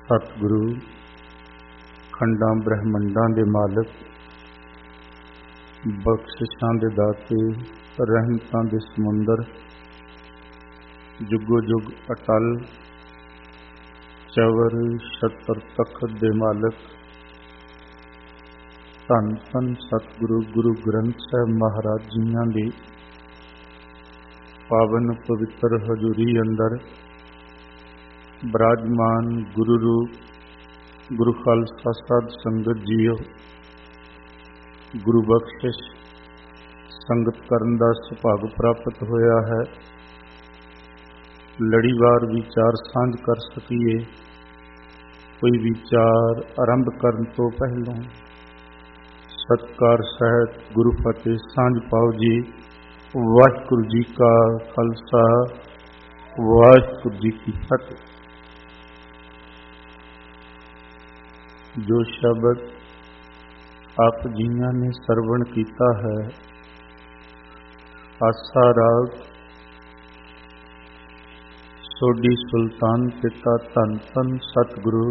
ਸਤਿਗੁਰੂ ਖੰਡਾਂ ਬ੍ਰਹਮੰਡਾਂ ਦੇ ਮਾਲਕ, ਬਖਸ਼ਿਸ਼ਾਂ ਦੇ ਦਾਤੇ, ਰਹਿਮਤਾਂ ਦੇ ਸਮੁੰਦਰ, ਜੁਗੋ ਜੁਗ ਅਟਲ, ਚਵਰ ਛਤਰ ਤਖਤ ਦੇ ਮਾਲਕ, ਧੰਨ ਧੰਨ ਸਤਿਗੁਰੂ ਗੁਰੂ ਗ੍ਰੰਥ ਸਾਹਿਬ ਮਹਾਰਾਜ ਜੀਆਂ ਦੀ ਪਾਵਨ ਪਵਿੱਤਰ ਹਜ਼ੂਰੀ ਅੰਦਰ ਬਿਰਾਜਮਾਨ ਗੁਰੂ ਰੂਪ ਗੁਰੂ ਖਾਲਸਾ ਸਾਧ ਸੰਗਤ ਜੀਓ, ਗੁਰੂ ਬਖਸ਼ਿਸ਼ ਸੰਗਤ ਕਰਨ ਦਾ ਸੁਭਾਗ ਪ੍ਰਾਪਤ ਹੋਇਆ ਹੈ। ਲੜੀਵਾਰ ਵਿਚਾਰ ਸਾਂਝ ਕਰ ਸਕੀਏ। ਕੋਈ ਵਿਚਾਰ ਆਰੰਭ ਕਰਨ ਤੋਂ ਪਹਿਲਾਂ ਸਤਿਕਾਰ ਸਹਿਤ ਗੁਰੂ ਫਤਿਹ ਸਾਂਝ ਪਾਓ ਜੀ। ਵਾਹਿਗੁਰੂ ਜੀ ਕਾ ਖਾਲਸਾ, ਵਾਹਿਗੁਰੂ ਜੀ ਕੀ ਫਤਿਹ। ਜੋ ਸ਼ਬਦ ਆਪ ਜੀਆਂ ਨੇ ਸਰਵਣ ਕੀਤਾ ਹੈ, ਆਸਾ ਰਾਗ ਸੋਢੀ ਸੁਲਤਾਨ ਪਿਤਾ ਧੰਨ ਧੰਨ ਸਤਿਗੁਰੂ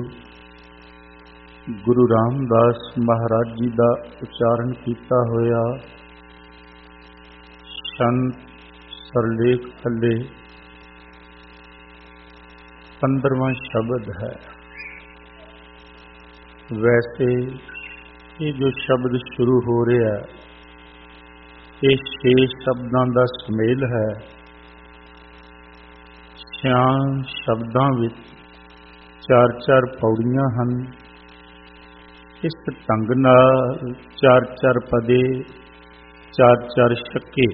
ਗੁਰੂ ਰਾਮਦਾਸ ਮਹਾਰਾਜ ਜੀ ਦਾ ਉਚਾਰਨ ਕੀਤਾ ਹੋਇਆ ਸੰਤ ਸਰਲੇਖ ਥੱਲੇ 15ਵਾਂ ਸ਼ਬਦ ਹੈ। ਵੈਸੇ ਇਹ ਜੋ ਸ਼ਬਦ ਸ਼ੁਰੂ ਹੋ ਰਿਹਾ, ਇਹ 6 ਸ਼ਬਦਾਂ ਦਾ ਸੁਮੇਲ ਹੈ। 6 ਸ਼ਬਦਾਂ ਵਿੱਚ 4-4 ਪੌੜੀਆਂ ਹਨ। ਇਸ ਢੰਗ ਨਾਲ 4-4 ਪਦੇ, 4-4 ਛੱਕੇ,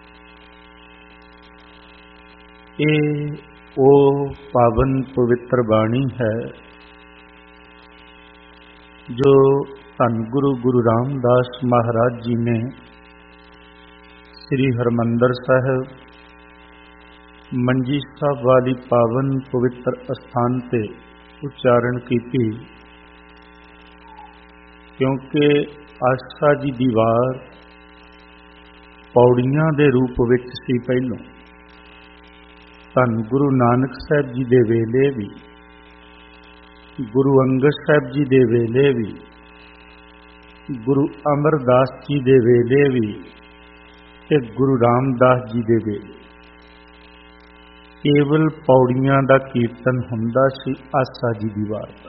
ਇਹ ਉਹ ਪਾਵਨ ਪਵਿੱਤਰ ਬਾਣੀ ਹੈ ਜੋ ਧੰਨ ਗੁਰੂ ਰਾਮਦਾਸ ਮਹਾਰਾਜ ਜੀ ਨੇ ਸ੍ਰੀ ਹਰਿਮੰਦਰ ਸਾਹਿਬ ਮੰਜੀ ਸਾਹਿਬ ਵਾਲੀ ਪਾਵਨ ਪਵਿੱਤਰ ਅਸਥਾਨ ਤੇ ਉਚਾਰਨ ਕੀਤੀ। ਕਿਉਂਕਿ ਆਸਾ ਜੀ ਦੀ ਵਾਰ ਪੌੜੀਆਂ ਦੇ ਰੂਪ ਵਿੱਚ ਸੀ। ਪਹਿਲੋਂ ਧੰਨ ਗੁਰੂ ਨਾਨਕ ਸਾਹਿਬ ਜੀ ਦੇ ਵੇਲੇ ਵੀ, ਗੁਰੂ ਅੰਗਦ ਸਾਹਿਬ ਜੀ ਦੇ ਵੇਲੇ ਵੀ, ਗੁਰੂ ਅਮਰਦਾਸ ਜੀ ਦੇ ਵੇਲੇ ਵੀ ਤੇ ਗੁਰੂ ਰਾਮਦਾਸ ਜੀ ਦੇ ਵੇਲੇ ਕੇਵਲ ਪੌੜੀਆਂ ਦਾ ਕੀਰਤਨ ਹੁੰਦਾ ਸੀ ਆਸਾ ਜੀ ਦੀ ਵਾਰ ਦਾ।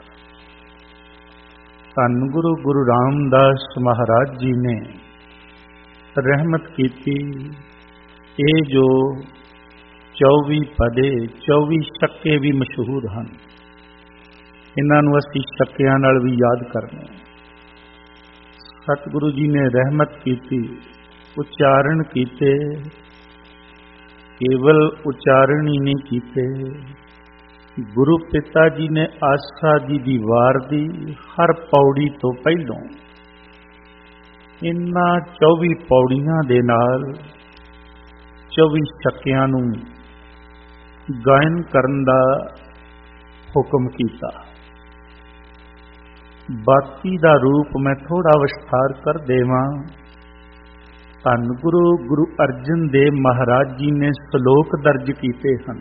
ਧੰਨ ਗੁਰੂ ਰਾਮਦਾਸ ਮਹਾਰਾਜ ਜੀ ਨੇ ਰਹਿਮਤ ਕੀਤੀ। ਇਹ ਜੋ 24 ਪਦੇ, 24 ਛੱਕੇ ਵੀ ਮਸ਼ਹੂਰ ਹਨ। ਇਹਨਾਂ ਨੂੰ ਅਸੀਂ ਛੱਕਿਆਂ ਨਾਲ ਵੀ ਯਾਦ ਕਰਨਾ। ਸਤਿਗੁਰੂ ਜੀ ਨੇ ਰਹਿਮਤ ਕੀਤੀ, ਉਚਾਰਨ ਕੀਤੇ। ਕੇਵਲ ਉਚਾਰਨ ਹੀ ਨਹੀਂ ਕੀਤੇ, ਗੁਰੂ ਪਿਤਾ ਜੀ ਨੇ ਆਸਾ ਜੀ ਦੀ ਵਾਰ ਦੀ ਹਰ ਪੌੜੀ ਤੋਂ ਪਹਿਲੋਂ ਇਹਨਾਂ 24 ਪੌੜੀਆਂ ਦੇ ਨਾਲ 24 ਛੱਕਿਆਂ ਨੂੰ ਗਾਇਨ ਕਰਨ ਦਾ ਹੁਕਮ ਕੀਤਾ। ਬਾਕੀ ਦਾ ਰੂਪ ਮੈਂ ਥੋੜਾ ਵਿਸਥਾਰ ਕਰ ਦੇਵਾਂ। ਧੰਨ ਗੁਰੂ ਅਰਜਨ ਦੇਵ ਮਹਾਰਾਜ ਜੀ ਨੇ ਸ਼ਲੋਕ ਦਰਜ ਕੀਤੇ ਹਨ।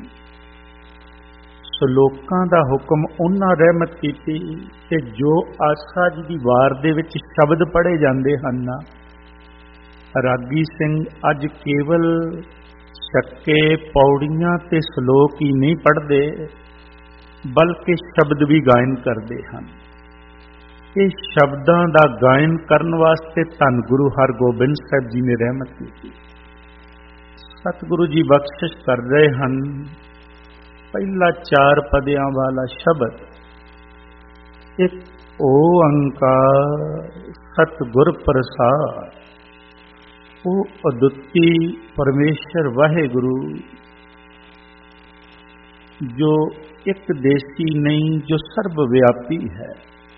ਸ਼ਲੋਕਾਂ ਦਾ ਹੁਕਮ ਉਹਨਾਂ ਰਹਿਮਤ ਕੀਤੀ ਕਿ ਜੋ ਆਸਾ ਜੀ ਦੀ ਵਾਰ ਦੇ ਵਿੱਚ ਸ਼ਬਦ ਪੜ੍ਹੇ ਜਾਂਦੇ ਹਨ ਨਾ, ਰਾਗੀ ਸਿੰਘ ਅੱਜ ਕੇਵਲ ਛੱਕੇ, ਪੌੜੀਆਂ ਤੇ ਸ਼ਲੋਕ ਹੀ ਨਹੀਂ ਪੜ੍ਹਦੇ, ਬਲਕਿ ਸ਼ਬਦ ਵੀ ਗਾਇਨ ਕਰਦੇ ਹਨ। ਇਹ ਸ਼ਬਦਾਂ ਦਾ ਗਾਇਨ ਕਰਨ ਵਾਸਤੇ ਧੰਨ ਗੁਰੂ ਹਰਗੋਬਿੰਦ ਸਾਹਿਬ ਜੀ ਨੇ ਰਹਿਮਤ ਕੀਤੀ। ਸਤਿਗੁਰੂ ਜੀ ਬਖਸ਼ਿਸ਼ ਕਰ ਰਹੇ ਹਨ। ਪਹਿਲਾ 4 ਪਦਿਆਂ ਵਾਲਾ ਸ਼ਬਦ, ਇੱਕ ਓੰਕਾਰ ਸਤਿਗੁਰ ਪ੍ਰਸਾਦ, ਉਹ ਅਦੁੱਤੀ ਪਰਮੇਸ਼ਰ ਵਾਹਿਗੁਰੂ ਜੋ ਇੱਕ ਦੇਸੀ ਨਹੀਂ, ਜੋ ਸਰਬ ਵਿਆਪੀ ਹੈ।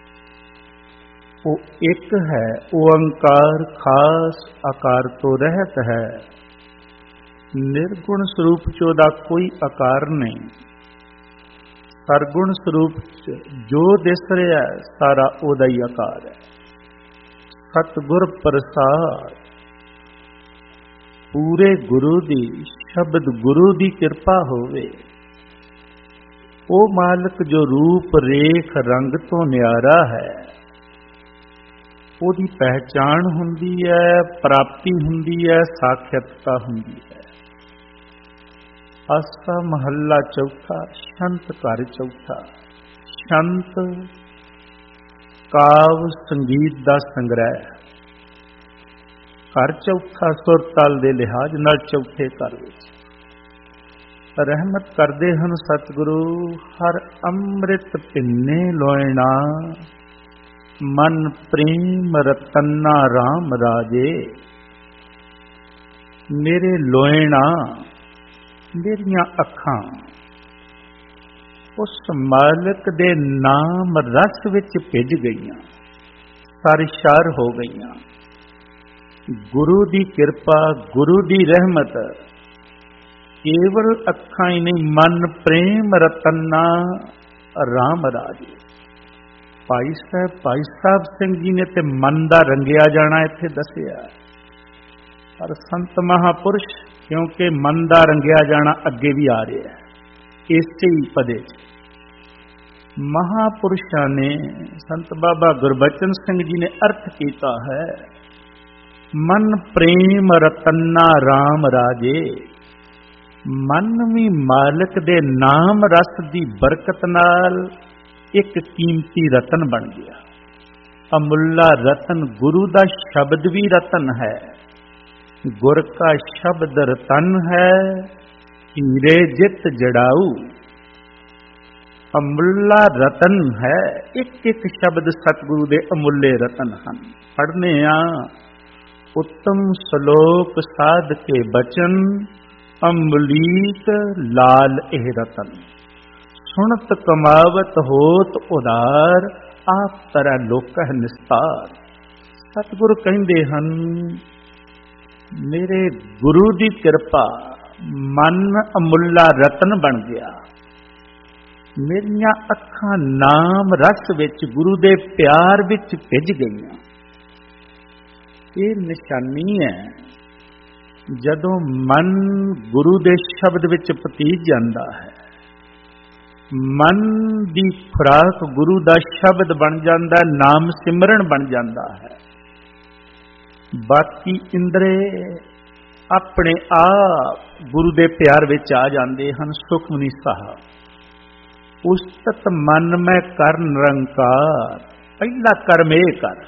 ਉਹ ਇੱਕ ਹੈ। ਓੰਕਾਰ ਖਾਸ ਆਕਾਰ ਤੋਂ ਰਹਿਤ ਹੈ। ਨਿਰਗੁਣ ਸਰੂਪ 'ਚ ਉਹਦਾ ਕੋਈ ਆਕਾਰ ਨਹੀਂ। ਸਰਗੁਣ ਸਰੂਪ 'ਚ ਜੋ ਦਿਸ ਰਿਹਾ ਸਾਰਾ ਉਹਦਾ ਹੀ ਆਕਾਰ ਹੈ। ਸਤਿਗੁਰ ਪ੍ਰਸਾਦ, ਪੂਰੇ ਗੁਰੂ ਦੀ, ਸ਼ਬਦ ਗੁਰੂ ਦੀ ਕਿਰਪਾ ਹੋਵੇ। ਉਹ ਮਾਲਕ ਜੋ ਰੂਪ ਰੇਖ ਰੰਗ ਤੋਂ ਨਿਆਰਾ ਹੈ, ਉਹਦੀ ਪਹਿਚਾਣ ਹੁੰਦੀ ਹੈ, ਪ੍ਰਾਪਤੀ ਹੁੰਦੀ ਹੈ, ਸਾਖਿਅਤਤਾ ਹੁੰਦੀ ਹੈ। ਆਸਾ ਮਹੱਲਾ ਚੌਥਾ, ਸ਼ੰਤ ਘਰ ਚੌਥਾ। ਸ਼ੰਤ ਕਾਵ ਸੰਗੀਤ ਦਾ ਸੰਗ੍ਰਹਿ। ਘਰ ਚੌਥਾ ਸੁਰ ਤਾਲ ਦੇ ਲਿਹਾਜ਼ ਨਾਲ ਚੌਥੇ ਘਰ ਵਿੱਚ ਰਹਿਮਤ ਕਰਦੇ ਹਨ ਸਤਿਗੁਰੂ। ਹਰ ਅੰਮ੍ਰਿਤ ਪਿੰਨੇ ਲੋਇਣਾ, ਮਨ ਪ੍ਰੇਮ ਰਤਨਾ ਰਾਮ ਰਾਜੇ। ਮੇਰੇ ਲੋਇਣਾ, ਮੇਰੀਆਂ ਅੱਖਾਂ ਉਸ ਮਾਲਕ ਦੇ ਨਾਮ ਰਸ ਵਿੱਚ ਭਿੱਜ ਗਈਆਂ, ਸਰਸ਼ਾਰ ਹੋ ਗਈਆਂ। ਗੁਰੂ ਦੀ ਕਿਰਪਾ, ਗੁਰੂ ਦੀ ਰਹਿਮਤ, ਕੇਵਲ ਅੱਖਾਂ ਹੀ ਨਹੀਂ, ਮਨ ਪ੍ਰੇਮ ਰਤਨਾ ਰਾਮ ਰਾਜੇ। ਭਾਈ ਸਾਹਿਬ ਸਿੰਘ ਜੀ ਨੇ ਤੇ ਮਨ ਦਾ ਰੰਗਿਆ ਜਾਣਾ ਇੱਥੇ ਦੱਸਿਆ, ਪਰ ਸੰਤ ਮਹਾਪੁਰਸ਼ ਕਿਉਂਕਿ ਮਨ ਦਾ ਰੰਗਿਆ ਜਾਣਾ ਅੱਗੇ ਵੀ ਆ ਰਿਹਾ ਹੈ ਇਸੇ ਹੀ ਪਦੇ ਚ। ਮਹਾਪੁਰਸ਼ਾਂ ਨੇ, ਸੰਤ ਬਾਬਾ ਗੁਰਬਚਨ ਸਿੰਘ ਜੀ ਨੇ ਅਰਥ ਕੀਤਾ ਹੈ, ਮਨ ਪ੍ਰੇਮ ਰਤਨਾ ਰਾਮ ਰਾਜੇ। ਮਨ ਵੀ ਮਾਲਕ ਦੇ ਨਾਮ ਰਸ ਦੀ ਬਰਕਤ ਨਾਲ ਇੱਕ ਕੀਮਤੀ ਰਤਨ ਬਣ ਗਿਆ। ਅਮੁੱਲਾ ਰਤਨ, ਗੁਰੂ ਦਾ ਸ਼ਬਦ ਵੀ ਰਤਨ ਹੈ। ਗੁਰ ਕਾ ਸ਼ਬਦ ਰਤਨ ਹੈ, ਹੀਰੇ ਜਿਤ ਜੜਾਊ। ਅਮੁੱਲਾ ਰਤਨ ਹੈ, ਇੱਕ ਇੱਕ ਸ਼ਬਦ ਸਤਿਗੁਰੂ ਦੇ ਅਮੁੱਲੇ ਰਤਨ ਹਨ। ਪੜ੍ਹਨੇ ਆ, ਉੱਤਮ ਸ਼ਲੋਕ ਸਾਧ ਕੇ ਬਚਨ, ਅੰਬਲੀਕ ਲਾਲ ਇਹ ਰਤਨ। ਸੁਣਤ ਕਮਾਵਤ ਹੋਤ ਉਦਾਰ, ਆਪ ਤਰ੍ਹਾਂ ਲੋਕਹ ਨਿਸਤਾਰ। ਸਤਿਗੁਰੂ ਕਹਿੰਦੇ ਹਨ, ਮੇਰੇ ਗੁਰੂ ਦੀ ਕਿਰਪਾ, ਮਨ ਅਮੁੱਲਾ ਰਤਨ ਬਣ ਗਿਆ। ਮੇਰੀਆਂ ਅੱਖਾਂ ਨਾਮ ਰਸ ਵਿੱਚ, ਗੁਰੂ ਦੇ ਪਿਆਰ ਵਿੱਚ ਭਿੱਜ ਗਈਆਂ। ਇਹ ਨਿਸ਼ਾਨੀ ਹੈ, ਜਦੋਂ ਮਨ ਗੁਰੂ ਦੇ ਸ਼ਬਦ ਵਿੱਚ ਪਤੀਜ ਜਾਂਦਾ ਹੈ, ਮਨ ਦੀ ਖੁਰਾਕ ਗੁਰੂ ਦਾ ਸ਼ਬਦ ਬਣ ਜਾਂਦਾ, ਨਾਮ ਸਿਮਰਨ ਬਣ ਜਾਂਦਾ ਹੈ। ਬਾਕੀ ਇੰਦਰੇ ਆਪਣੇ ਆਪ ਗੁਰੂ ਦੇ ਪਿਆਰ ਵਿੱਚ ਆ ਜਾਂਦੇ ਹਨ। ਸੁਖਮਨੀ ਸਾਹਿਬ, ਉਸਤਤ ਮਨ ਮੈਂ ਕਰ ਨਿਰੰਕਾਰ। ਪਹਿਲਾ ਕਰਮ ਇਹ ਕਰ,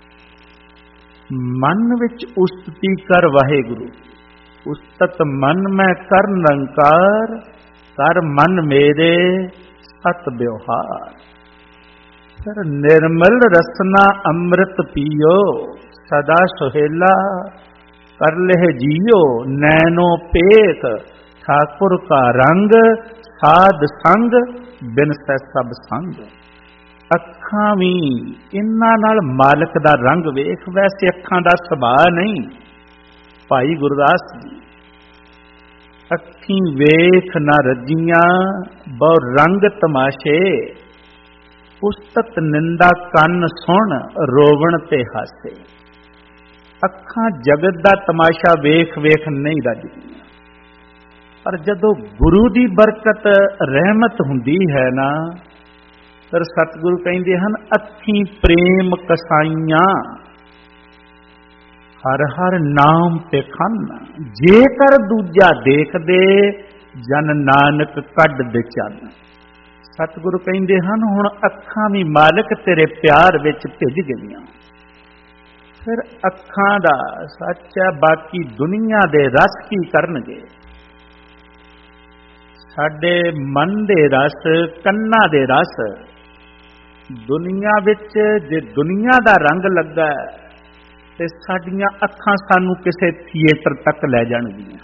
ਮਨ ਵਿੱਚ ਉਸਤਤੀ ਕਰ ਵਾਹਿਗੁਰੂ। ਉਸਤਤ ਮਨ ਮੈਂ ਕਰ ਨਿਰੰਕਾਰ, ਕਰ ਮਨ ਮੇਰੇ ਸਤ ਵਿਵਹਾਰ। ਫਿਰ ਨਿਰਮਲ ਰਸਨਾ ਅੰਮ੍ਰਿਤ ਪੀਓ, ਸਦਾ ਸੁਹੇਲਾ ਕਰ ਲਹਿ ਜੀਓ। ਨੈਣੋ ਪੇਖ ਠਾਕੁਰ ਕਾ ਰੰਗ, ਸਾਧ ਸੰਗ ਬਿਨਸੈ ਸਭ ਸੰਗ। ਅੱਖਾਂ ਵੀ ਇਹਨਾਂ ਨਾਲ ਮਾਲਕ ਦਾ ਰੰਗ ਵੇਖ। ਵੈਸੇ ਅੱਖਾਂ ਦਾ ਸੁਭਾਅ ਨਹੀਂ। ਭਾਈ ਗੁਰਦਾਸ ਜੀ, ਅੱਖੀਂ ਵੇਖ ਨਾ ਰੱਜੀਆਂ, ਬਹੁ ਰੰਗ ਤਮਾਸ਼ੇ। ਉਸਤਤ ਨਿੰਦਾ ਕੰਨ ਸੁਣ, ਰੋਵਣ ਤੇ ਹਾਸੇ। ਅੱਖਾਂ ਜਗਤ ਦਾ ਤਮਾਸ਼ਾ ਵੇਖ ਵੇਖ ਨਹੀਂ ਰੱਜਦੀਆਂ, ਪਰ ਜਦੋਂ ਗੁਰੂ ਦੀ ਬਰਕਤ ਰਹਿਮਤ ਹੁੰਦੀ ਹੈ ਨਾ, ਫਿਰ ਸਤਿਗੁਰੂ ਕਹਿੰਦੇ ਹਨ, ਅੱਖੀਂ ਪ੍ਰੇਮ ਕਸਾਈਆਂ, ਹਰ ਹਰ ਨਾਮ ਤੇ ਖੰਨ। ਜੇਕਰ ਦੂਜਾ ਦੇਖਦੇ, ਜਨ ਨਾਨਕ ਕੱਢ ਦੇ ਚੰਨ। ਸਤਿਗੁਰੂ ਕਹਿੰਦੇ ਹਨ, ਹੁਣ ਅੱਖਾਂ ਵੀ ਮਾਲਕ ਤੇਰੇ ਪਿਆਰ ਵਿੱਚ ਭਿੱਜ ਗਈਆਂ। ਫਿਰ ਅੱਖਾਂ ਦਾ ਸੱਚ ਹੈ, ਬਾਕੀ ਦੁਨੀਆ ਦੇ ਰਸ ਕੀ ਕਰਨਗੇ। ਸਾਡੇ ਮਨ ਦੇ ਰਸ, ਕੰਨਾਂ ਦੇ ਰਸ, ਦੁਨੀਆ ਵਿੱਚ ਜੇ ਦੁਨੀਆ ਦਾ ਰੰਗ ਲੱਗਾ ਤੇ ਸਾਡੀਆਂ ਅੱਖਾਂ ਸਾਨੂੰ ਕਿਸੇ ਥੀਏਟਰ ਤੱਕ ਲੈ ਜਾਣਗੀਆਂ।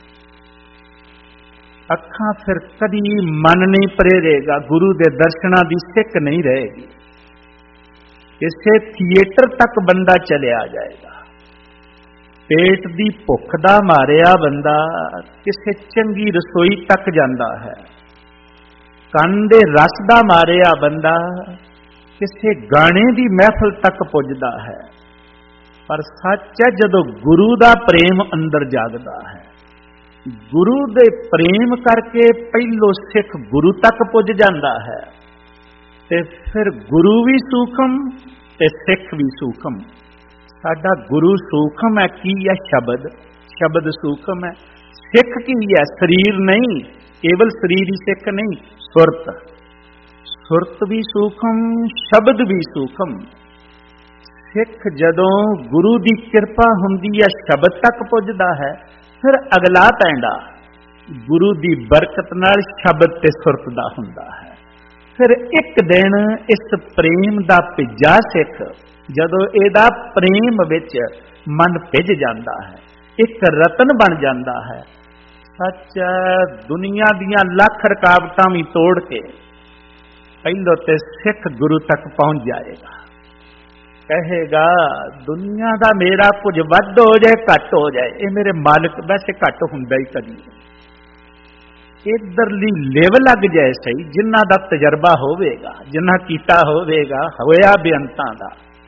ਅੱਖਾਂ ਫਿਰ ਕਦੀ ਮਨ ਨਹੀਂ ਪ੍ਰੇਰੇਗਾ, ਗੁਰੂ ਦੇ ਦਰਸ਼ਨਾਂ ਦੀ ਸਿੱਕ ਨਹੀਂ ਰਹੇਗੀ। ਕਿਸੇ ਥੀਏਟਰ ਤੱਕ ਬੰਦਾ ਚਲਿਆ ਜਾਏਗਾ। ਪੇਟ ਦੀ ਭੁੱਖ ਦਾ ਮਾਰਿਆ ਬੰਦਾ ਕਿਸੇ ਚੰਗੀ ਰਸੋਈ ਤੱਕ ਜਾਂਦਾ ਹੈ। ਕੰਨ ਦੇ ਰਸ ਦਾ ਮਾਰਿਆ ਬੰਦਾ ਕਿਸੇ ਗਾਣੇ ਦੀ ਮਹਿਫਲ ਤੱਕ ਪੁੱਜਦਾ ਹੈ। ਪਰ ਸੱਚ ਹੈ, ਜਦੋਂ ਗੁਰੂ ਦਾ ਪ੍ਰੇਮ ਅੰਦਰ ਜਾਗਦਾ ਹੈ, गुरु दे प्रेम करके पहलो सिख गुरु तक पुज जाता है, ते फिर गुरु भी सूखम ते सिख भी सूखम। साडा गुरु सूखम है, की है शब्द, शब्द सूखम है। सिख की है, शरीर नहीं, केवल शरीर ही सिख नहीं, सुरत, सुरत भी सूखम, शब्द भी सूखम। सिख जदों गुरु की कृपा हुंदी है, शब्द तक पुजदा है, फिर अगला पैंडा गुरु की बरकत नाल शब्द ते सुरत दा हुंदा है। फिर एक दिन इस प्रेम दा भिजा सिख जदों इहदा प्रेम विच मन भिज जाता है, एक रतन बन जाता है। सच दुनिया दियां लख रुकावटां भी तोड़ के पहलों ते सिख गुरु तक पहुंच जाएगा। कहेगा दुनिया का मेरा कुछ वध हो जाए घट हो जाए, ये मेरे मालिक वैसे घट हुंदा ही कदी। इधरली लिव लग जाए सही, जिन्हां दा तजर्बा होवेगा, जिन्हां कीता होवेगा, होया बेअंतां दा।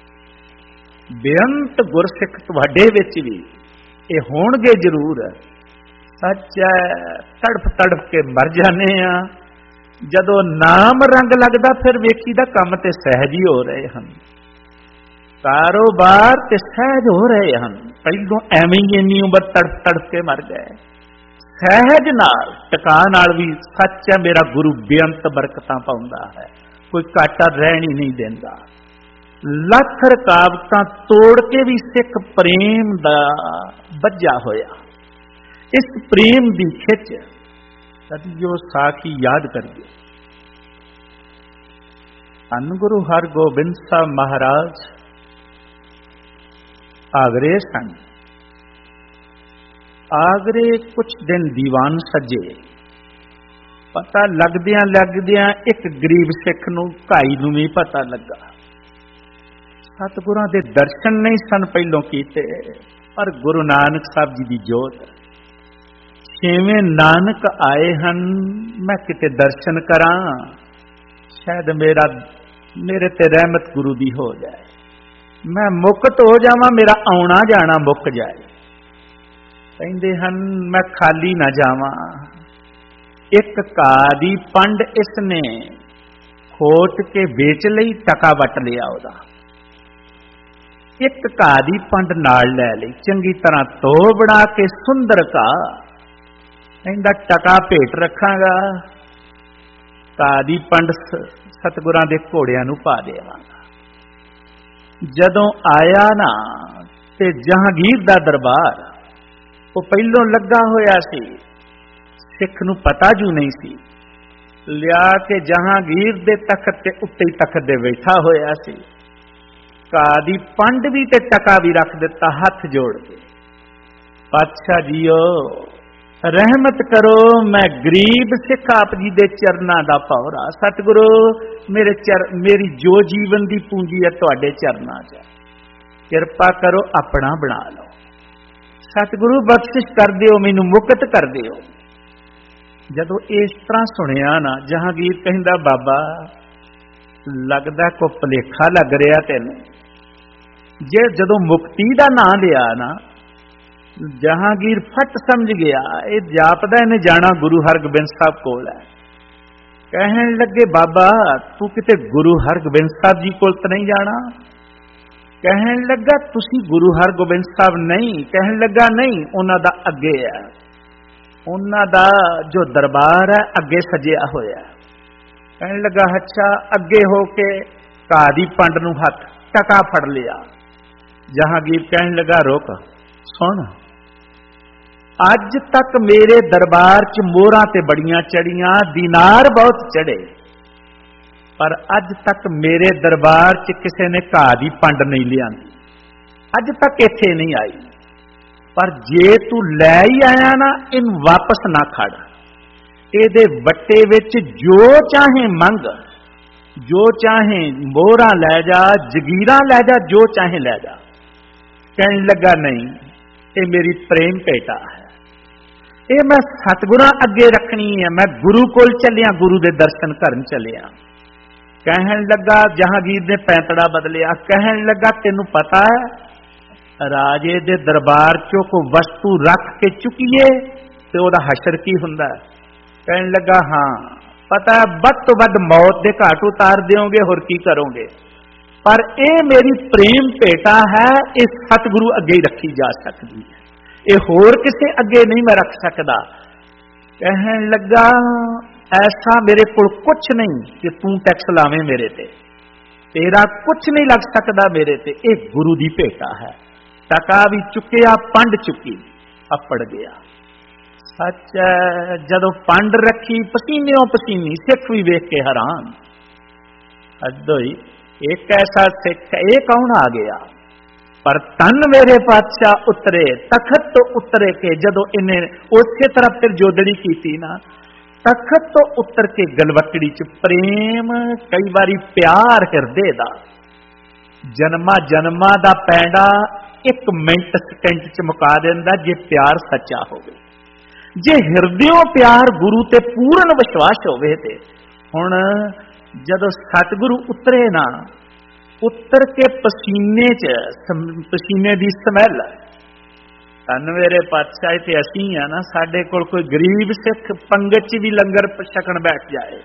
बेअंत गुरसिख तुहाडे विच भी ये होणगे जरूर। सच है, तड़फ तड़फ के मर जाने आ। जदों नाम रंग लगदा फिर वेखीदा काम ते सहज ही हो रहे हैं, कारोबार ते सहज हो रहे हैं। पहलों एवें ही इन्नी उम्र तड़फ तड़फ के मर गए, सहज नाल टका नाल भी। सच है, मेरा गुरु बेअंत बरकतां पाउंदा है, कोई घाटा रहन ही नहीं देंदा। लख रुकावटां तोड़ के भी सिख प्रेम दा बज्जा होया। इस प्रेम दी खिच कदियो साखी याद करिए। धन गुरु हरगोबिंद साहब महाराज आगरे सन। आगरे कुछ दिन दीवान सजे। पता लगदियां लगदियां एक गरीब सिख नूं भाई नूं भी पता लगा। सतगुरां दे दर्शन नहीं सन पहलों कीते, पर गुरु नानक साहब जी दी जोत। छेवें नानक आए हन, मैं किते दर्शन करां, शायद मेरे ते रहमत गुरु दी हो जाए, मैं मुक्त हो जावां, मेरा आउणा जाना मुक जाए। कहंदे हन मैं खाली ना जावां। एक घाह दी पंड इसने खोट के बेच लई, टका वट लिया ओदा। एक घाह दी पंड नाल लै लई, चंगी तरह धो बना के सुंदर घाह, कहंदा टका भेट रखांगा, घाह दी पंड सतगुरां दे घोड़ियां नूं पा देवांगा। जदों आया ना ते जहांगीर दा दरबार, वो पहलों लगा होया सी, सिख नूं पता जू नहीं सी, लिया के जहांगीर दे तख्त ते उत्ते ही तख्त दे बैठा होया सी। घाह दी पंड भी ते टका भी रख दिता हथ जोड़ के। पातशाह जीओ रहमत करो, मैं गरीब सिख आप जी दे चरनां दा पौरा। सतगुरु मेरी जो जीवन दी पूंजी है तुहाडे चरनां च, किरपा करो अपना बना लो। सतगुरु बख्शिश कर दिओ, मैनूं मुक्त कर दिओ। जदों इस तरह सुनिया ना, जहांगीर कहंदा बाबा लगदा को भुलेखा लग रहा तैनूं। जे जदों मुक्ति दा नां लिया ना, जहांगीर फट समझ गया ये जापदा इन्हें जाना गुरु हरगोबिंद साहब कोल है। कहन लगे बाबा तू किते गुरु हरगोबिंद साहब जी कोल तो नहीं जाना? कहन लगा तुसी गुरु हरगोबिंद साहब नहीं? कहन लगा नहीं, उन्हां दा अगे है, उन्हां दा जो दरबार है अगे सजिया होया। कहन लगा अच्छा, अगे होके घाह दी पंड नूं हथ टका फड़ लिया। जहांगीर कहन लगा रोक, सुन, अज तक मेरे दरबार च मोहरां ते बड़ियां चढ़ियां, दीनार बहुत चढ़े, पर अज तक मेरे दरबार च किसी ने घाह दी पंड नहीं लियांदी, अज तक इत्थे नहीं आई। पर जे तू लै ही आया ना, इन वापस ना खड़, इहदे वट्टे विच जो चाहे मंग, जो चाहे मोहरां लै जा, जगीरां लै जा, जो चाहे लै जा। कहने लगा नहीं, ये मेरी प्रेम भेटा है, ये मैं सतगुरां अगे रखनी है, मैं गुरु कोल चलिया, गुरु दे दर्शन करन चलिया। कहन लगा, जहांगीर ने पैंतड़ा बदलिया, कहन लगा तेनू पता है राजे दे दरबार चो को वस्तु रख के चुकीए ਤੇ ਉਹਦਾ ਹਸ਼ਰ ਕੀ ਹੁੰਦਾ? ਕਹਿਣ ਲੱਗਾ, ਹਾਂ ਪਤਾ, ਵੱਧ ਤੋਂ ਵੱਧ ਮੌਤ ਦੇ ਘਾਟ ਉਤਾਰ ਦਿਓਗੇ, ਹੋਰ ਕੀ ਕਰੋਗੇ, ਪਰ ਇਹ ਮੇਰੀ ਪ੍ਰੇਮ ਭੇਟਾ ਹੈ, ਇਹ ਸਤਿਗੁਰੂ ਅੱਗੇ ਹੀ ਰੱਖੀ ਜਾ ਸਕਦੀ ਹੈ, ਇਹ ਹੋਰ ਕਿਸੇ ਅੱਗੇ ਨਹੀਂ ਮੈਂ ਰੱਖ ਸਕਦਾ। ਕਹਿਣ ਲੱਗਾ, ਐਸਾ ਮੇਰੇ ਕੋਲ ਕੁਛ ਨਹੀਂ ਕਿ ਤੂੰ ਟੈਕਸ ਲਾਵੇਂ ਮੇਰੇ ਤੇ, ਤੇਰਾ ਕੁਛ ਨਹੀਂ ਲੱਗ ਸਕਦਾ ਮੇਰੇ ਤੇ, ਇਹ ਗੁਰੂ ਦੀ ਭੇਟਾ ਹੈ। ਟਕਾ ਵੀ ਚੁੱਕਿਆ, ਪੰਡ ਚੁੱਕੀ, ਅੱਪੜ ਗਿਆ। ਸੱਚ ਹੈ, ਜਦੋਂ ਪੰਡ ਰੱਖੀ ਪਸੀਨਿਓਂ ਪਸੀਨੀ, ਸਿੱਖ ਵੀ ਵੇਖ ਕੇ ਹੈਰਾਨ। ਅੱਧੋਈ ਇੱਕ ਐਸਾ ਸਿੱਖ, ਇਹ ਕੌਣ ਆ ਗਿਆ? ਪਰ ਤਨ ਮੇਰੇ ਪਾਤਸ਼ਾਹ ਉਤਰੇ, ਤਖਤ ਤੋਂ ਉਤਰੇ ਕੇ ਜਦੋਂ ਇਹਨੇ ਉਸੇ ਤਰ੍ਹਾਂ ਫਿਰ ਜੋਦੜੀ ਕੀਤੀ ਨਾ, ਤਖਤ ਤੋਂ ਉਤਰ ਕੇ ਗਲਵਕੜੀ ਚ ਪ੍ਰੇਮ, ਕਈ ਵਾਰੀ ਪਿਆਰ ਹਿਰਦੇ ਦਾ, ਜਨਮਾਂ ਜਨਮਾਂ ਦਾ ਪੈਂਡਾ 1 ਮਿੰਟ ਸਕਿੰਟ ਚ ਮੁਕਾ ਦਿੰਦਾ, ਜੇ ਪਿਆਰ ਸੱਚਾ ਹੋਵੇ, ਜੇ ਹਿਰਦਿਓਂ ਪਿਆਰ ਗੁਰੂ ਤੇ ਪੂਰਨ ਵਿਸ਼ਵਾਸ ਹੋਵੇ। ਤੇ ਹੁਣ ਜਦੋਂ ਸਤਿਗੁਰੂ ਉਤਰੇ ਨਾ, ਉਤਰ ਕੇ ਪਸੀਨੇ ਚ, ਪਸੀਨੇ ਦੀ ਸਮੈਲ, ਧੰਨ ਮੇਰੇ ਪਾਤਸ਼ਾਹ ਤੇ ਅਸੀਂ ਆ ਨਾ, ਸਾਡੇ ਕੋਲ ਕੋਈ ਗਰੀਬ ਸਿੱਖ ਪੰਗਤ ਚ ਵੀ ਲੰਗਰ ਛਕਣ ਬੈਠ ਜਾਏ,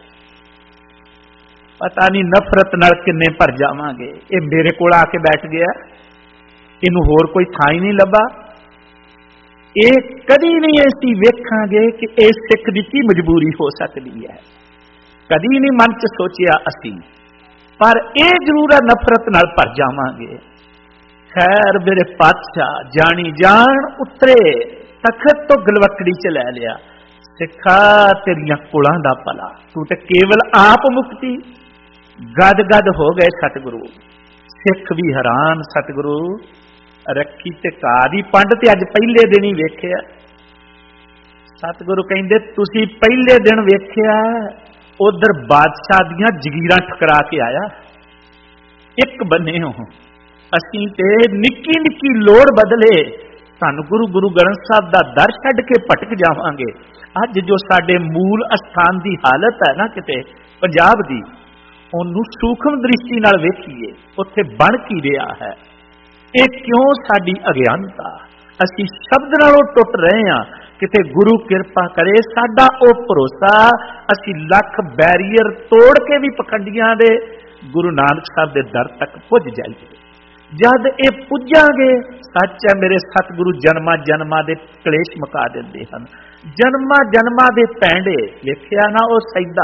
ਪਤਾ ਨਹੀਂ ਨਫ਼ਰਤ ਨਾਲ ਕਿੰਨੇ ਭਰ ਜਾਵਾਂਗੇ। ਇਹ ਮੇਰੇ ਕੋਲ ਆ ਕੇ ਬੈਠ ਗਿਆ, ਇਹਨੂੰ ਹੋਰ ਕੋਈ ਥਾਂ ਹੀ ਨਹੀਂ ਲੱਭਾ। ਇਹ ਕਦੀ ਨਹੀਂ ਅਸੀਂ ਵੇਖਾਂਗੇ ਕਿ ਇਸ ਸਿੱਖ ਦੀ ਕੀ ਮਜਬੂਰੀ ਹੋ ਸਕਦੀ ਹੈ, ਕਦੀ ਨਹੀਂ ਮਨ ਚ ਸੋਚਿਆ ਅਸੀਂ, ਪਰ ਇਹ ਜ਼ਰੂਰ ਹੈ ਨਫ਼ਰਤ ਨਾਲ ਭਰ ਜਾਵਾਂਗੇ। ਖੈਰ ਮੇਰੇ ਪਾਤਸ਼ਾਹ ਜਾਣੀ ਜਾਣ ਉਤਰੇ, ਤਖਤ ਤੋਂ ਗਲਵਕੜੀ ਚ ਲੈ ਲਿਆ। ਸਿੱਖਾ ਤੇਰੀਆਂ ਕੁਲਾਂ ਦਾ ਭਲਾ, ਤੂੰ ਤੇ ਕੇਵਲ ਆਪ ਮੁਕਤੀ। ਗਦ ਗਦ ਹੋ ਗਏ ਸਤਿਗੁਰੂ, ਸਿੱਖ ਵੀ ਹੈਰਾਨ। ਸਤਿਗੁਰੂ ਰੱਖੀ ਤੇ ਘਾਹ ਦੀ ਪੰਡ ਤੇ ਅੱਜ ਪਹਿਲੇ ਦਿਨ ਹੀ ਵੇਖਿਆ। ਸਤਿਗੁਰੂ ਕਹਿੰਦੇ, ਤੁਸੀਂ ਪਹਿਲੇ ਦਿਨ ਵੇਖਿਆ, ਉਧਰ ਬਾਦਸ਼ਾਹ ਦੀਆਂ ਜਗੀਰਾਂ ਠਕਰਾ ਕੇ ਆਇਆ, ਇੱਕ ਬੰਨੇ ਹੋ। ਅਸੀਂ ਤੇ ਨਿੱਕੀ ਨਿੱਕੀ ਲੋੜ ਬਦਲੇ ਧੰਨ ਗੁਰੂ ਗ੍ਰੰਥ ਸਾਹਿਬ ਦਾ ਦਰ ਛੱਡ ਕੇ ਭਟਕ ਜਾਵਾਂਗੇ। ਅੱਜ ਜੋ ਸਾਡੇ ਮੂਲ ਅਸਥਾਨ ਦੀ ਹਾਲਤ ਹੈ ਨਾ ਕਿਤੇ ਪੰਜਾਬ ਦੀ, ਉਹਨੂੰ ਸੂਖਮ ਦ੍ਰਿਸ਼ਟੀ ਨਾਲ ਵੇਖੀਏ, ਉੱਥੇ ਬਣ ਕੀ ਰਿਹਾ ਹੈ। ਇਹ ਕਿਉਂ? ਸਾਡੀ ਅਗਿਆਨਤਾ। ਅਸੀਂ ਸ਼ਬਦ ਨਾਲੋਂ ਟੁੱਟ ਰਹੇ ਹਾਂ। ਕਿਤੇ ਗੁਰੂ ਕਿਰਪਾ ਕਰੇ, ਸਾਡਾ ਉਹ ਭਰੋਸਾ, ਅਸੀਂ ਲੱਖ ਬੈਰੀਅਰ ਤੋੜ ਕੇ ਵੀ ਪਖੰਡੀਆਂ ਦੇ ਗੁਰੂ ਨਾਨਕ ਸਾਹਿਬ ਦੇ ਦਰ ਤੱਕ ਪੁੱਜ ਜਾਈਏ। ਜਦ ਇਹ ਪੁੱਜਾਂਗੇ, ਸੱਚ ਹੈ ਮੇਰੇ ਸਤਿਗੁਰੂ ਜਨਮਾਂ ਜਨਮਾਂ ਦੇ ਕਲੇਸ਼ ਮੁਕਾ ਦਿੰਦੇ ਹਨ। ਜਨਮਾਂ ਜਨਮਾਂ ਦੇ ਪੈਂਡੇ ਵੇਖਿਆ ਨਾ, ਉਹ ਸੈਦਾ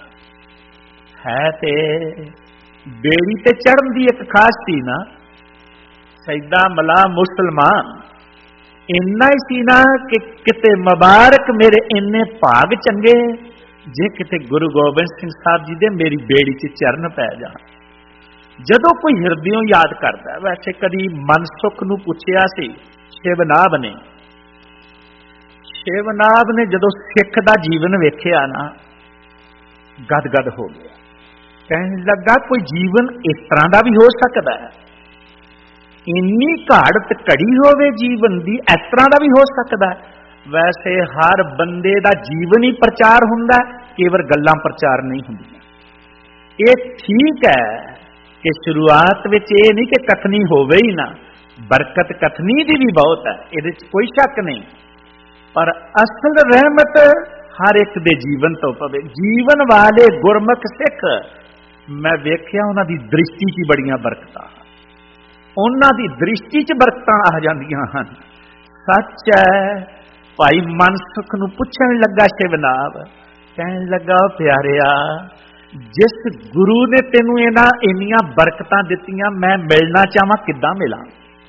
ਹੈ ਤੇ ਬੇੜੀ ਤੇ ਚੜ੍ਹਨ ਦੀ ਇੱਕ ਖਾਸ ਸੀ ਨਾ, ਸੈਦਾ ਮਲਾ ਮੁਸਲਮਾਨ ਇੰਨਾ ਹੀ ਸੀ ਨਾ ਕਿ ਕਿਤੇ ਮੁਬਾਰਕ ਮੇਰੇ ਇੰਨੇ ਭਾਗ ਚੰਗੇ ਜੇ ਕਿਤੇ ਗੁਰੂ ਗੋਬਿੰਦ ਸਿੰਘ ਸਾਹਿਬ ਜੀ ਦੇ ਮੇਰੀ ਬੇੜੀ 'ਚ ਚਰਨ ਪੈ ਜਾਣ। ਜਦੋਂ ਕੋਈ ਹਿਰਦਿਓਂ ਯਾਦ ਕਰਦਾ, ਵੈਸੇ ਕਦੀ ਮਨਸੁਖ ਨੂੰ ਪੁੱਛਿਆ ਸੀ ਸ਼ਿਵਨਾਭ ਨੇ, ਸ਼ਿਵਨਾਭ ਨੇ ਜਦੋਂ ਸਿੱਖ ਦਾ ਜੀਵਨ ਵੇਖਿਆ ਨਾ, ਗਦਗਦ ਹੋ ਗਿਆ। ਕਹਿਣ ਲੱਗਾ, ਕੋਈ ਜੀਵਨ ਇਸ ਤਰ੍ਹਾਂ ਦਾ ਵੀ ਹੋ ਸਕਦਾ ਹੈ, ਇੰਨੀ ਘਾੜਤ ਘੜੀ ਹੋਵੇ ਜੀਵਨ ਦੀ, ਇਸ ਤਰ੍ਹਾਂ ਦਾ ਵੀ ਹੋ ਸਕਦਾ। ਵੈਸੇ ਹਰ ਬੰਦੇ ਦਾ ਜੀਵਨ ਹੀ ਪ੍ਰਚਾਰ ਹੁੰਦਾ, ਕੇਵਲ ਗੱਲਾਂ ਪ੍ਰਚਾਰ ਨਹੀਂ ਹੁੰਦੀਆਂ। ਇਹ ਠੀਕ ਹੈ ਕਿ ਸ਼ੁਰੂਆਤ ਵਿੱਚ ਇਹ ਨਹੀਂ ਕਿ ਕਥਨੀ ਹੋਵੇ ਹੀ ਨਾ, ਬਰਕਤ ਕਥਨੀ ਦੀ ਵੀ ਬਹੁਤ ਹੈ, ਇਹਦੇ 'ਚ ਕੋਈ ਸ਼ੱਕ ਨਹੀਂ, ਪਰ ਅਸਲ ਰਹਿਮਤ ਹਰ ਇੱਕ ਦੇ ਜੀਵਨ ਤੋਂ ਪਵੇ। ਜੀਵਨ ਵਾਲੇ ਗੁਰਮੁਖ ਸਿੱਖ ਮੈਂ ਵੇਖਿਆ, ਉਹਨਾਂ ਦੀ ਦ੍ਰਿਸ਼ਟੀ 'ਚ ਬੜੀਆਂ ਬਰਕਤਾਂ, ਉਹਨਾਂ ਦੀ ਦ੍ਰਿਸ਼ਟੀ 'ਚ ਬਰਕਤਾਂ ਆ ਜਾਂਦੀਆਂ ਹਨ। ਸੱਚ ਹੈ। ਭਾਈ ਮਨਸੁਖ ਨੂੰ ਪੁੱਛਣ ਲੱਗਾ ਸ਼ਿਵਨਾਭ, ਕਹਿਣ ਲੱਗਾ, ਪਿਆਰਿਆ, ਜਿਸ ਗੁਰੂ ਨੇ ਤੈਨੂੰ ਇੰਨੀਆਂ ਬਰਕਤਾਂ ਦਿੱਤੀਆਂ, ਮੈਂ ਮਿਲਣਾ ਚਾਹਾਂ, ਕਿੱਦਾਂ ਮਿਲਾਂ?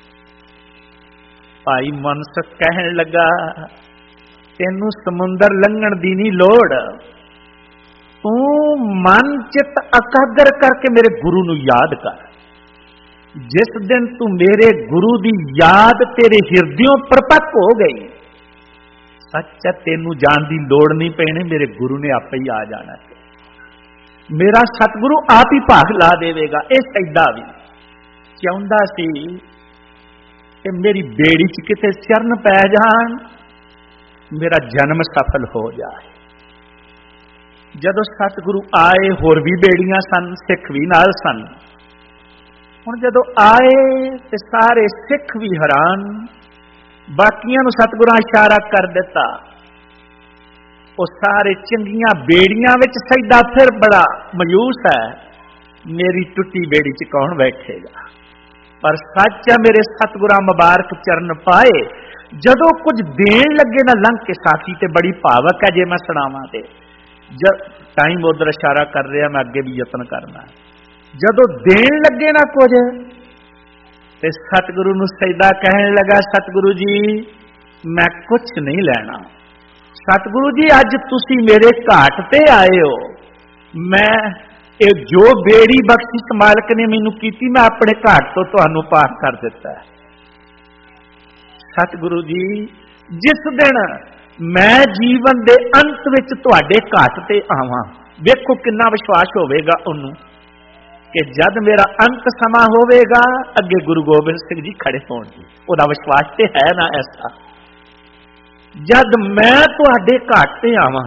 ਭਾਈ ਮਨਸੁਖ ਕਹਿਣ ਲੱਗਾ, ਤੈਨੂੰ ਸਮੁੰਦਰ ਲੰਘਣ ਦੀ ਨਹੀਂ ਲੋੜ, ਤੂੰ ਮਨ ਚਿੱਤ ਇਕਾਗਰ ਕਰਕੇ ਮੇਰੇ ਗੁਰੂ ਨੂੰ ਯਾਦ ਕਰ। ਜਿਸ ਦਿਨ ਤੂੰ ਮੇਰੇ ਗੁਰੂ ਦੀ ਯਾਦ ਤੇਰੇ ਹਿਰਦਿਓਂ ਪ੍ਰਪੱਕ ਹੋ ਗਈ, ਸੱਚ ਹੈ, ਤੈਨੂੰ ਜਾਣ ਦੀ ਲੋੜ ਨਹੀਂ ਪੈਣੀ, ਮੇਰੇ ਗੁਰੂ ਨੇ ਆਪੇ ਹੀ ਆ ਜਾਣਾ। ਮੇਰਾ ਸਤਿਗੁਰੂ ਆਪ ਹੀ ਭਾਗ ਲਾ ਦੇਵੇਗਾ। ਇਹ ਸੈਦਾ ਵੀ ਚਾਹੁੰਦਾ ਸੀ ਕਿ ਮੇਰੀ ਬੇੜੀ 'ਚ ਕਿਤੇ ਚਰਨ ਪੈ ਜਾਣ, ਮੇਰਾ ਜਨਮ ਸਫਲ ਹੋ ਜਾਏ। ਜਦੋਂ ਸਤਿਗੁਰੂ ਆਏ, ਹੋਰ ਵੀ ਬੇੜੀਆਂ ਸਨ, ਸਿੱਖ ਵੀ ਨਾਲ ਸਨ। ਹੁਣ ਜਦੋਂ ਆਏ ਤੇ ਸਾਰੇ ਸਿੱਖ ਵੀ ਹੈਰਾਨ, ਬਾਕੀਆਂ ਨੂੰ ਸਤਿਗੁਰਾਂ ਇਸ਼ਾਰਾ ਕਰ ਦਿੱਤਾ, ਉਹ ਸਾਰੇ ਚੰਗੀਆਂ ਬੇੜੀਆਂ ਵਿੱਚ ਸਜਦਾ ਫਿਰ ਬੜਾ ਮਯੂਸ ਹੈ, ਮੇਰੀ ਟੁੱਟੀ ਬੇੜੀ 'ਚ ਕੌਣ ਬੈਠੇਗਾ। ਪਰ ਸੱਚ ਹੈ ਮੇਰੇ ਸਤਿਗੁਰਾਂ ਮੁਬਾਰਕ ਚਰਨ ਪਾਏ, ਜਦੋਂ ਕੁਝ ਦੇਣ ਲੱਗੇ ਨਾ ਲੰਘ ਕੇ ਸਾਥੀ ਤੇ ਬੜੀ ਭਾਵਕ ਹੈ। ਜੇ ਮੈਂ ਸੁਣਾਵਾਂ ਤੇ ਟਾਈਮ ਉਧਰ ਇਸ਼ਾਰਾ ਕਰ ਰਿਹਾ, ਮੈਂ ਅੱਗੇ ਵੀ ਯਤਨ ਕਰਨਾ। ਜਦੋਂ ਦੇਣ ਲੱਗੇ ਨਾ ਕੁਝ ਤੇ ਸਤਿਗੁਰੂ ਨੂੰ ਸਜਦਾ ਕਹਿਣ ਲੱਗਾ, ਸਤਿਗੁਰੂ ਜੀ ਮੈਂ ਕੁਝ ਨਹੀਂ ਲੈਣਾ। ਸਤਿਗੁਰੂ ਜੀ ਅੱਜ ਤੁਸੀਂ ਮੇਰੇ ਘਾਟ ਤੇ ਆਏ ਹੋ, ਮੈਂ ਇਹ ਜੋ ਬੇੜੀ ਬਖਸ਼ਿਸ਼ ਮਾਲਕ ਨੇ ਮੈਨੂੰ ਕੀਤੀ ਮੈਂ ਆਪਣੇ ਘਾਟ ਤੋਂ ਤੁਹਾਨੂੰ ਪਾਰ ਕਰ ਦਿੱਤਾ ਹੈ। ਸਤਿਗੁਰੂ ਜੀ ਜਿਸ ਦਿਨ ਮੈਂ ਜੀਵਨ ਦੇ ਅੰਤ ਵਿੱਚ ਤੁਹਾਡੇ ਘਾਟ ਤੇ ਆਵਾਂ, ਵੇਖੋ ਕਿੰਨਾ ਵਿਸ਼ਵਾਸ ਹੋਵੇਗਾ ਉਹਨੂੰ ਕਿ ਜਦ ਮੇਰਾ ਅੰਤ ਸਮਾਂ ਹੋਵੇਗਾ ਅੱਗੇ ਗੁਰੂ ਗੋਬਿੰਦ ਸਿੰਘ ਜੀ ਖੜੇ ਹੋਣਗੇ। ਉਹਦਾ ਵਿਸ਼ਵਾਸ ਤੇ ਹੈ ਨਾ ਐਸਾ। ਜਦ ਮੈਂ ਤੁਹਾਡੇ ਘਾਟ ਤੇ ਆਵਾਂ,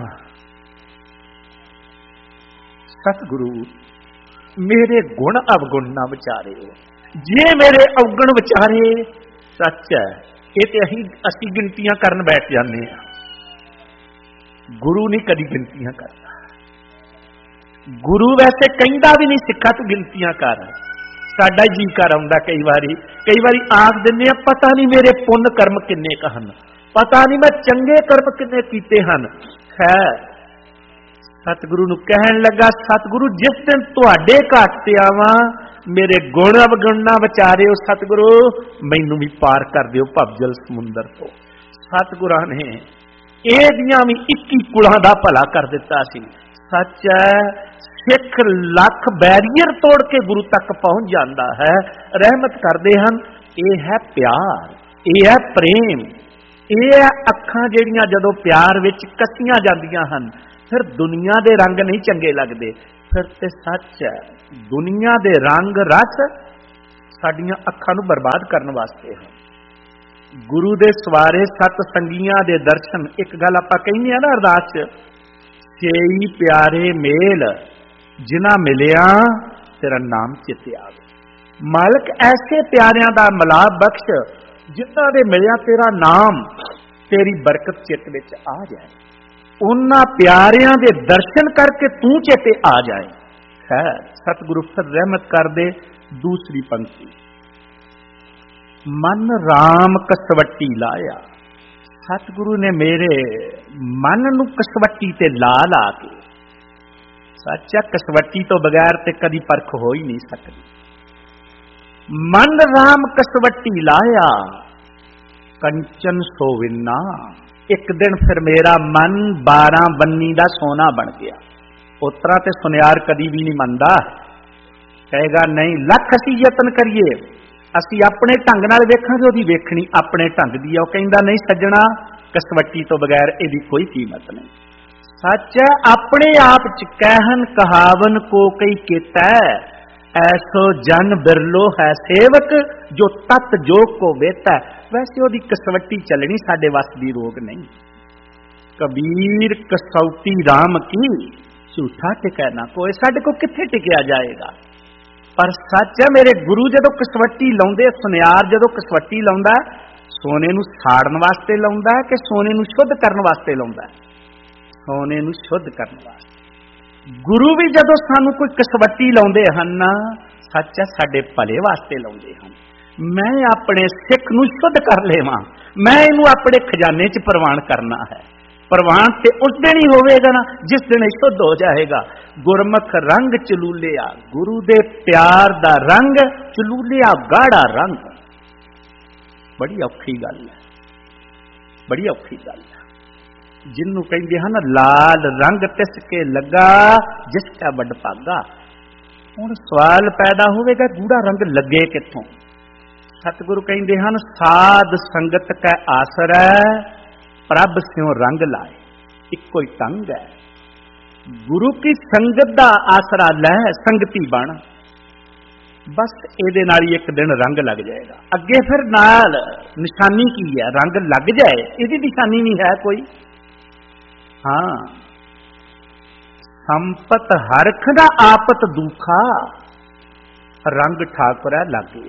ਸਤਿਗੁਰੂ ਮੇਰੇ ਗੁਣ ਅਵਗੁਣ ਨਾ ਵਿਚਾਰਿਓ। ਜੇ ਮੇਰੇ ਅਵਗੁਣ ਵਿਚਾਰੇ, ਸੱਚ ਹੈ ਇਹ ਤੇ ਅਸੀਂ ਗਿਣਤੀਆਂ ਕਰਨ ਬੈਠ ਜਾਂਦੇ ਹਾਂ। ਗੁਰੂ ਨਹੀਂ ਕਦੀ ਗਿਣਤੀਆਂ ਕਰਦਾ। ਗੁਰੂ ਵੈਸੇ ਕਹਿੰਦਾ ਵੀ ਨਹੀਂ ਸਿੱਖਾ ਤੂੰ ਗਿਣਤੀਆਂ ਕਰ। ਸਾਡਾ ਜੀ ਕਰ ਆਉਂਦਾ ਕਈ ਵਾਰੀ ਆਖ ਦਿੰਦੇ ਆ ਪਤਾ ਨਹੀਂ ਮੇਰੇ ਪੁੰਨ ਕਰਮ ਕਿੰਨੇ ਕੁ ਹਨ, ਪਤਾ ਨਹੀਂ ਮੈਂ ਚੰਗੇ ਕਰਮ ਕਿੰਨੇ ਕੀਤੇ ਹਨ। ਖੈਰ ਸਤਿਗੁਰੂ ਨੂੰ ਕਹਿਣ ਲੱਗਾ, ਸਤਿਗੁਰੂ ਜਿਸ ਦਿਨ ਤੁਹਾਡੇ ਘਾਟ ਤੇ ਆਵਾਂ ਮੇਰੇ ਗੁਣ ਅਵਗੁਣ ਨਾ ਵਿਚਾਰਿਓ। ਸਤਿਗੁਰੂ ਮੈਨੂੰ ਵੀ ਪਾਰ ਕਰ ਦਿਓ ਭਵਜਲ ਸਮੁੰਦਰ ਤੋਂ। ਸਤਿਗੁਰਾਂ ਨੇ ਇਹਦੀਆਂ ਵੀ 21 ਕੁਲਾਂ ਦਾ ਭਲਾ ਕਰ ਦਿੱਤਾ ਸੀ। ਸੱਚ ਹੈ ਸਿੱਖ ਲੱਖ ਬੈਰੀਅਰ ਤੋੜ ਕੇ ਗੁਰੂ ਤੱਕ ਪਹੁੰਚ ਜਾਂਦਾ ਹੈ, ਰਹਿਮਤ ਕਰਦੇ ਹਨ। ਇਹ ਹੈ ਪਿਆਰ, ਇਹ ਹੈ ਪ੍ਰੇਮ, ਇਹ ਹੈ ਅੱਖਾਂ ਜਿਹੜੀਆਂ ਜਦੋਂ ਪਿਆਰ ਵਿੱਚ ਕੱਸੀਆਂ ਜਾਂਦੀਆਂ ਹਨ ਫਿਰ ਦੁਨੀਆ ਦੇ ਰੰਗ ਨਹੀਂ ਚੰਗੇ ਲੱਗਦੇ। ਫਿਰ ਤੇ ਸੱਚ ਹੈ ਦੁਨੀਆ ਦੇ ਰੰਗ ਰਸ ਸਾਡੀਆਂ ਅੱਖਾਂ ਨੂੰ ਬਰਬਾਦ ਕਰਨ ਵਾਸਤੇ ਹਨ। ਗੁਰੂ ਦੇ ਸਵਾਰੇ ਸਤ ਸੰਗੀਆਂ ਦੇ ਦਰਸ਼ਨ। ਇੱਕ ਗੱਲ ਆਪਾਂ ਕਹਿੰਦੇ ਆ ਨਾ ਅਰਦਾਸ 'ਚ, ਸੇਈ ਪਿਆਰੇ ਮੇਲ ਜਿਨ੍ਹਾਂ ਮਿਲਿਆ ਤੇਰਾ ਨਾਮ ਚਿੱਤੇ ਆਵੇ। ਮਾਲਕ ਐਸੇ ਪਿਆਰਿਆਂ ਦਾ ਮਿਲਾਪ ਬਖਸ਼ ਜਿਨ੍ਹਾਂ ਦੇ ਮਿਲਿਆ ਤੇਰਾ ਨਾਮ, ਤੇਰੀ ਬਰਕਤ ਚਿੱਤ ਵਿੱਚ ਆ ਜਾਏ। ਉਹਨਾਂ ਪਿਆਰਿਆਂ ਦੇ ਦਰਸ਼ਨ ਕਰਕੇ ਤੂੰ ਚੇਤੇ ਆ ਜਾਏ। ਹੈ ਸਤਿਗੁਰੂ ਫਿਰ ਰਹਿਮਤ ਕਰਦੇ। ਦੂਸਰੀ ਪੰਕਤੀ, ਮਨ ਰਾਮ ਕਸਵੱਟੀ ਲਾਇਆ। ਸਤਿਗੁਰੂ ਨੇ ਮੇਰੇ ਮਨ ਨੂੰ ਕਸਵੱਟੀ ਤੇ ਲਾ ਕੇ, ਸੱਚਾ ਕਸਵੱਟੀ ਤੋਂ ਬਗੈਰ ਤੇ ਕਦੀ ਪਰਖ ਹੋ ਹੀ ਨਹੀਂ ਸਕਦੀ। ਮਨ ਰਾਮ ਕਸਵੱਟੀ ਲਾਇਆ ਕੰਚਨ ਸੋਵਿਨਾ। ਇੱਕ ਦਿਨ ਫਿਰ ਮੇਰਾ ਮਨ 12 ਬੰਨੀ ਦਾ ਸੋਨਾ ਬਣ ਗਿਆ। ਉਤਰਾ ਤੇ ਸੁਨਿਆਰ ਕਦੀ ਵੀ ਨਹੀਂ ਮੰਨਦਾ, ਕਹੇਗਾ ਨਹੀਂ ਲੱਖ ਅਸੀਂ ਯਤਨ ਕਰੀਏ, ਅਸੀਂ ਆਪਣੇ ਢੰਗ ਨਾਲ ਵੇਖਾਂਗੇ, ਉਹਦੀ ਵੇਖਣੀ ਆਪਣੇ ਢੰਗ ਦੀ ਆ। ਉਹ ਕਹਿੰਦਾ ਨਹੀਂ ਸੱਜਣਾ ਕਸਵੱਟੀ ਤੋਂ ਬਗੈਰ ਇਹਦੀ ਕੋਈ ਕੀਮਤ ਨਹੀਂ। ਸੱਚ ਹੈ ਆਪਣੇ ਆਪ ਚ ਕਹਿਨ ਕਹਾਵਨ ਕੋ ਕਈ ਕੀਤਾ, ਐਸੋ ਜਨ ਬਿਰਲੋ ਹੈ ਸੇਵਕ ਜੋ ਤਤ ਜੋਗ ਕੋ ਵੇਤਾ। ਵੈਸੇ ਉਹਦੀ ਕਸਵੱਟੀ ਚੱਲਣੀ ਸਾਡੇ ਵੱਸ ਦੀ ਰੋਗ ਨਹੀਂ। ਕਬੀਰ ਕਸੌਟੀ ਰਾਮ ਕੀ ਝੂਠਾ ਟਿਕੈ ਨਾ ਕੋਈ। ਸਾਡੇ ਕੋ ਕਿੱਥੇ ਟਿਕਿਆ ਜਾਏਗਾ। ਪਰ ਸੱਚ ਹੈ ਮੇਰੇ ਗੁਰੂ ਜਦੋਂ ਕਸਵੱਟੀ ਲਾਉਂਦੇ, ਸੁਨਿਆਰ ਜਦੋਂ ਕਸਵੱਟੀ ਲਾਉਂਦਾ ਸੋਨੇ ਨੂੰ ਸਾੜਨ ਵਾਸਤੇ ਲਾਉਂਦਾ ਕਿ ਸੋਨੇ ਨੂੰ ਸ਼ੁੱਧ ਕਰਨ ਵਾਸਤੇ ਲਾਉਂਦਾ? ਸੋਨੇ ਨੂੰ ਸ਼ੁੱਧ ਕਰਨ ਵਾਸਤੇ। ਗੁਰੂ ਵੀ ਜਦੋਂ ਸਾਨੂੰ ਕੋਈ ਕਸਵੱਟੀ ਲਾਉਂਦੇ ਹਨ, ਸੱਚ ਹੈ ਸਾਡੇ ਭਲੇ ਵਾਸਤੇ ਲਾਉਂਦੇ ਹਨ। ਮੈਂ ਆਪਣੇ ਸਿੱਖ ਨੂੰ ਸ਼ੁੱਧ ਕਰ ਲਵਾਂ, ਮੈਂ ਇਹਨੂੰ ਆਪਣੇ ਖਜ਼ਾਨੇ 'ਚ ਪ੍ਰਵਾਨ ਕਰਨਾ ਹੈ। ਪ੍ਰਵਾਨ ਤੇ ਉਸ ਦਿਨ ਹੀ ਹੋਵੇਗਾ ਨਾ ਜਿਸ ਦਿਨ ਇਹ ਸ਼ੁੱਧ ਹੋ ਜਾਏਗਾ। ਗੁਰਮੁਖ ਰੰਗ ਚਲੂਲਿਆ, ਗੁਰੂ ਦੇ ਪਿਆਰ ਦਾ ਰੰਗ ਚਲੂਲਿਆ, ਗਾੜਾ ਰੰਗ। ਬੜੀ ਔਖੀ ਗੱਲ ਹੈ, ਬੜੀ ਔਖੀ ਗੱਲ ਹੈ। ਜਿਹਨੂੰ ਕਹਿੰਦੇ ਹਨ ਲਾਲ ਰੰਗ ਤਿਸ ਕੇ ਲੱਗਾ ਜਿਸ ਕਾ ਵੱਡ ਭਾਗਾ। ਹੁਣ ਸਵਾਲ ਪੈਦਾ ਹੋਵੇਗਾ ਗੂੜਾ ਰੰਗ ਲੱਗੇ ਕਿੱਥੋਂ? ਸਤਿਗੁਰੂ ਕਹਿੰਦੇ ਹਨ ਸਾਧ ਸੰਗਤ ਕੈ ਆਸਰੈ ਪ੍ਰਭ ਸਿਉ ਰੰਗ ਲਾਏ। ਇੱਕੋ ਹੀ ਢੰਗ ਹੈ, ਗੁਰੂ ਕੀ ਸੰਗਤ ਦਾ ਆਸਰਾ ਲੈ, ਸੰਗਤੀ ਬਣ। ਬਸ ਇਹਦੇ ਨਾਲ ਹੀ ਇੱਕ ਦਿਨ ਰੰਗ ਲੱਗ ਜਾਏਗਾ। ਅੱਗੇ ਫਿਰ ਨਾਲ ਨਿਸ਼ਾਨੀ ਕੀ ਹੈ? ਰੰਗ ਲੱਗ ਜਾਏ ਇਹਦੀ ਨਿਸ਼ਾਨੀ ਨਹੀਂ ਹੈ ਕੋਈ। ਹਾਂ ਸੰਪਤ ਹਰਖ ਦਾ ਆਪਤ ਦੁਖਾ, ਰੰਗ ਠਾਕੁਰਾ ਲਾਗੇ।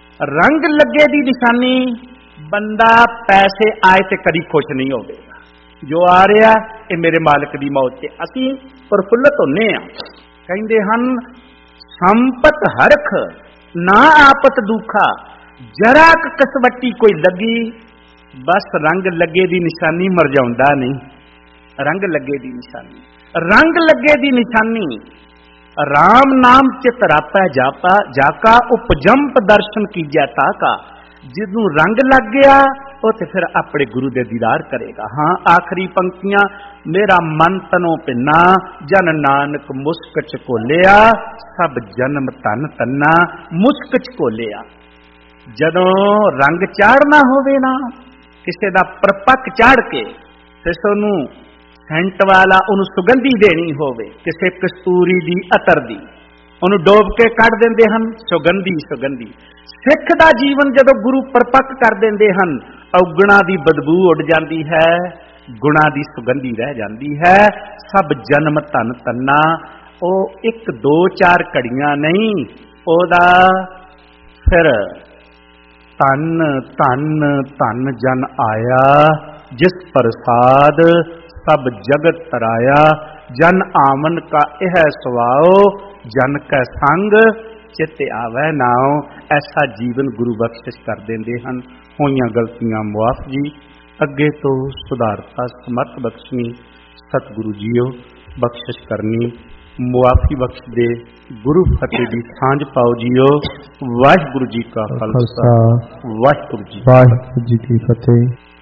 ਰੰਗ ਲੱਗੇ ਦੀ ਨਿਸ਼ਾਨੀ ਬੰਦਾ ਪੈਸੇ ਆਏ ਤੇ ਕਦੀ ਖੁਸ਼ ਨਹੀਂ ਹੋਵੇਗਾ। ਜੋ ਆ ਰਿਹਾ ਇਹ ਮੇਰੇ ਮਾਲਕ ਦੀ ਮੌਤ 'ਚ ਅਸੀਂ ਪ੍ਰਫੁੱਲਤ ਹੁੰਨੇ ਆ। ਕਹਿੰਦੇ ਹਨ ਸੰਪਤ ਹਰਖ ਨਾ ਆਪਤ ਦੁਖਾ, ਜਰਾ ਕ ਕਸਵੱਟੀ ਕੋਈ ਲੱਗੀ, ਬਸ ਰੰਗ ਲੱਗੇ ਦੀ ਨਿਸ਼ਾਨੀ ਮਰਜਾਉਂਦਾ ਨਹੀਂ। ਰੰਗ ਲੱਗੇ ਦੀ ਨਿਸ਼ਾਨੀ, ਰੰਗ ਲੱਗੇ ਦੀ ਨਿਸ਼ਾਨੀ। ਰਾਮ ਨਾਮ ਚਿਤ ਰਾਪੈ ਜਾਪਾ, ਜਾਕਾ ਉਪਜੰਪ ਦਰਸ਼ਨ ਕੀਜੈ ਤਾਕਾ। ਜਿਹਨੂੰ ਰੰਗ ਲੱਗ ਗਿਆ ਉਹ ਤੇ ਫਿਰ ਆਪਣੇ ਗੁਰੂ ਦੇ ਦੀਦਾਰ ਕਰੇਗਾ। ਹਾਂ, ਆਖਰੀ ਪੰਕਤੀਆਂ, ਮੇਰਾ ਮਨ ਤਨੋਂ ਭਿੰਨਾ, ਜਨ ਨਾਨਕ ਮੁਸਕ ਚ ਘੋਲਿਆ, ਸਭ ਜਨਮ ਧਨ ਤੰਨਾ ਮੁਸਕ ਚ ਘੋਲਿਆ। ਜਦੋਂ ਰੰਗ ਚਾੜਨਾ ਹੋਵੇ ਨਾ ਕਿਸੇ ਦਾ ਪ੍ਰਪੱਕ ਚਾੜ ਕੇ, ਕਿਸੇ ਨੂੰ ਸੈਂਟ ਵਾਲਾ ਉਹਨੂੰ ਸੁਗੰਧੀ ਦੇਣੀ ਹੋਵੇ, ਕਿਸੇ ਕਸਤੂਰੀ ਦੀ ਅਤਰ ਦੀ, ਉਹਨੂੰ ਡੋਬ ਕੇ ਕੱਢ ਦਿੰਦੇ ਹਨ ਸੁਗੰਧੀ ਸੁਗੰਧੀ। ਸਿੱਖ ਦਾ ਜੀਵਨ ਜਦੋਂ ਗੁਰੂ ਪ੍ਰਪੱਕ ਕਰ ਦਿੰਦੇ ਹਨ, ਔਗਣਾ ਦੀ ਬਦਬੂ ਉੱਡ ਜਾਂਦੀ ਹੈ, ਗੁਣਾ ਦੀ ਸੁਗੰਧੀ ਰਹਿ ਜਾਂਦੀ ਹੈ। ਸਭ ਜਨਮ ਧਨ ਤੰਨਾ। ਉਹ 1 2 4 ਘੜੀਆਂ ਨਹੀਂ, ਉਹਦਾ ਫਿਰ ਧਨ ਧਨ ਧਨ ਜਨ ਆਇਆ, ਜਿਸ ਪ੍ਰਸਾਦ ਸਭ ਜਗਤ ਤਰਾਇਆ। ਜਨ ਆਮਨ ਕਾ ਇਹ ਸਵਾਓ, ਜਨ ਕੈ ਸੰਗ ਚਿਤ ਆਵੈ ਨਾਉ। ਐਸਾ ਜੀਵਨ ਗੁਰੂ ਬਖਸ਼ਿਸ਼ ਕਰ ਦਿੰਦੇ ਹਨ। ਹੋਈਆਂ ਗਲਤੀਆਂ ਮੁਆਫ ਜੀ, ਅੱਗੇ ਤੋਂ ਸੁਧਾਰਤਾ ਸਮਰਥ ਬਖਸ਼ਣੀ। ਸਤਿਗੁਰੂ ਜੀਓ ਬਖਸ਼ਿਸ਼ ਕਰਨੀ, ਮੁਆਫੀ ਬਖਸ਼ ਦੇ, ਗੁਰੂ ਫਤਿਹ ਦੀ ਸਾਂਝ ਪਾਓ ਜੀਓ। ਵਾਹਿਗੁਰੂ ਜੀ ਕਾ ਖਾਲਸਾ, ਵਾਹਿਗੁਰੂ ਜੀ ਕੀ ਫਤਿਹ।